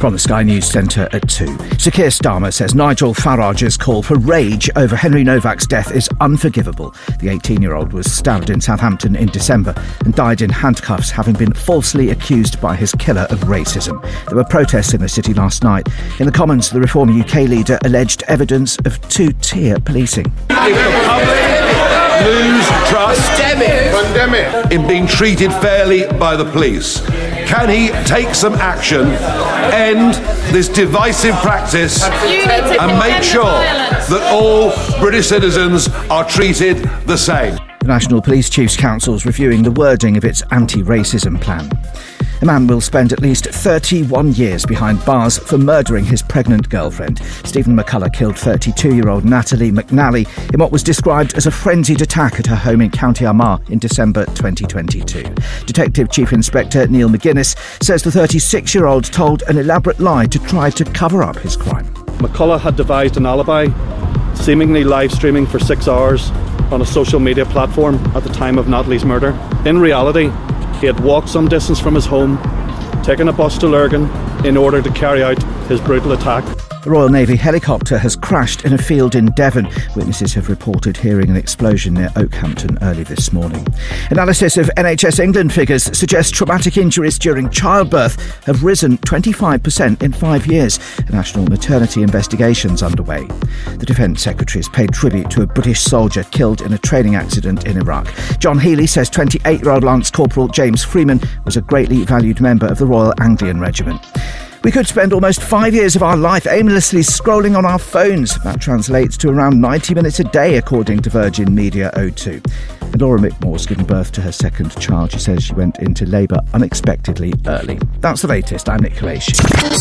From the Sky News Centre at 2. Sir Keir Starmer says Nigel Farage's call for rage over Henry Novak's death is unforgivable. The 18-year-old was stabbed in Southampton in December and died in handcuffs, having been falsely accused by his killer of racism. There were protests in the city last night. In the Commons, the Reform UK leader alleged evidence of two-tier policing. If the public lose trust in being treated fairly by the police, can he take some action, end this divisive practice and make sure that all British citizens are treated the same? The National Police Chiefs Council is reviewing the wording of its anti-racism plan. A man will spend at least 31 years behind bars for murdering his pregnant girlfriend. Stephen McCullough killed 32-year-old Natalie McNally in what was described as a frenzied attack at her home in County Armagh in December 2022. Detective Chief Inspector Neil McGuinness says the 36-year-old told an elaborate lie to try to cover up his crime. McCullough had devised an alibi, seemingly live streaming for 6 hours on a social media platform at the time of Natalie's murder. In reality, he had walked some distance from his home, taken a bus to Lurgan in order to carry out his brutal attack. The Royal Navy helicopter has crashed in a field in Devon. Witnesses have reported hearing an explosion near Oakhampton early this morning. Analysis of NHS England figures suggests traumatic injuries during childbirth have risen 25% in 5 years. A national maternity investigation's underway. The Defence Secretary has paid tribute to a British soldier killed in a training accident in Iraq. John Healey says 28-year-old Lance Corporal James Freeman was a greatly valued member of the Royal Anglian Regiment. We could spend almost 5 years of our life aimlessly scrolling on our phones. That translates to around 90 minutes a day, according to Virgin Media O2. And Laura Mickmore's given birth to her second child. She says she went into labour unexpectedly early. That's the latest. I'm Nick Kalesh.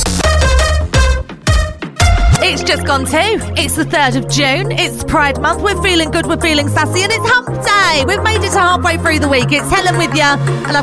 It's just gone too. It's the 3rd of June. It's Pride Month. We're feeling good. We're feeling sassy. And it's hump day. We've made it to halfway through the week. It's Helen with you. And I've